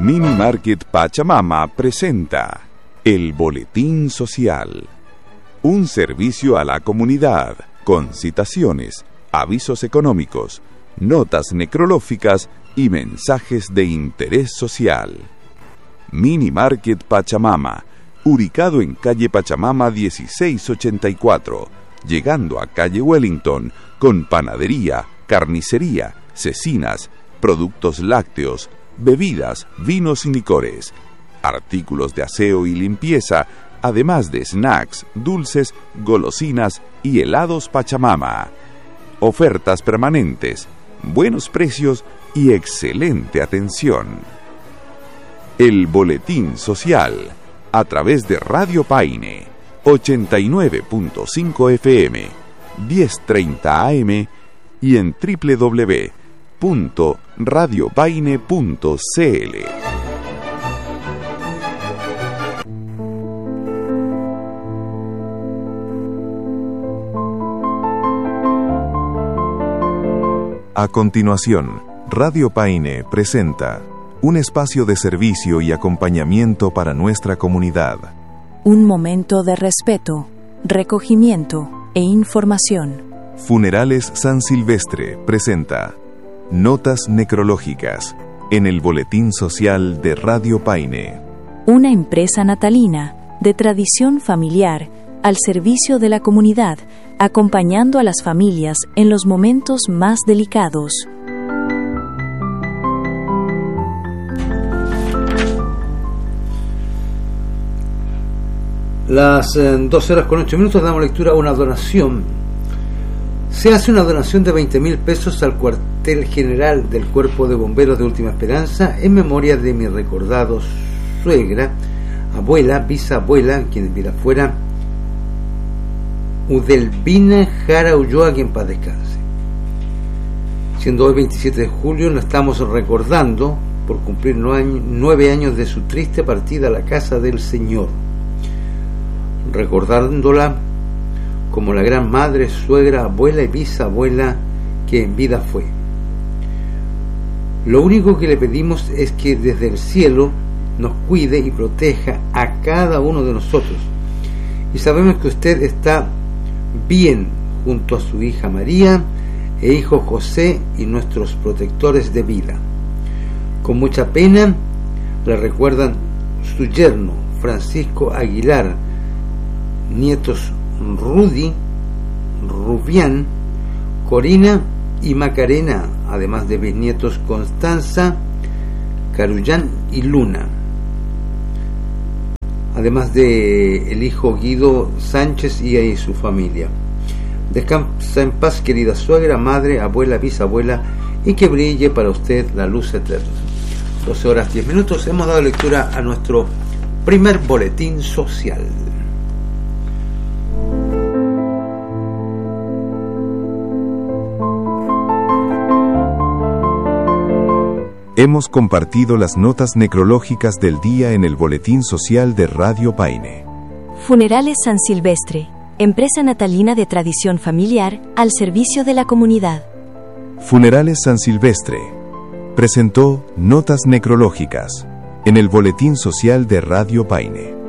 Mini Market Pachamama presenta el Boletín Social, un servicio a la comunidad con citaciones, avisos económicos, notas necrológicas y mensajes de interés social. Mini Market Pachamama, ubicado en calle Pachamama 1684, llegando a calle Wellington, con panadería, carnicería, cecinas, productos lácteos, bebidas, vinos y licores, artículos de aseo y limpieza, además de snacks, dulces, golosinas y helados Pachamama. Ofertas permanentes, buenos precios y excelente atención. El Boletín Social, a través de Radio Paine, 89.5 FM, 1030 AM y en www.radiopaine.cl. A continuación, Radio Paine presenta un espacio de servicio y acompañamiento para nuestra comunidad. Un momento de respeto, recogimiento e información. Funerales San Silvestre presenta Notas Necrológicas en el Boletín Social de Radio Paine. Una empresa natalina de tradición familiar al servicio de la comunidad, acompañando a las familias en los momentos más delicados. Las 12 horas con 8 minutos damos lectura a una donación. Se hace una donación de 20.000 pesos al cuartel general del Cuerpo de Bomberos de Última Esperanza en memoria de mi recordado suegra, abuela, bisabuela, quien vida fuera, Udelvina Jara Ulloa, quien paz descanse. Siendo hoy 27 de julio, la estamos recordando por cumplir 9 años de su triste partida a la casa del Señor, recordándola como la gran madre, suegra, abuela y bisabuela que en vida fue. Lo único que le pedimos es que desde el cielo nos cuide y proteja a cada uno de nosotros. Y sabemos que usted está bien junto a su hija María e hijo José y nuestros protectores de vida. Con mucha pena le recuerdan su yerno Francisco Aguilar, nietos Rudy, Rubián, Corina y Macarena, además de bisnietos Constanza, Carullán y Luna, además de el hijo Guido Sánchez y su familia. Descansa en paz, querida suegra, madre, abuela, bisabuela, y que brille para usted la luz eterna. 12 horas 10 minutos, hemos dado lectura a nuestro primer boletín social. Hemos compartido las notas necrológicas del día en el Boletín Social de Radio Paine. Funerales San Silvestre, empresa natalina de tradición familiar al servicio de la comunidad. Funerales San Silvestre presentó Notas Necrológicas en el Boletín Social de Radio Paine.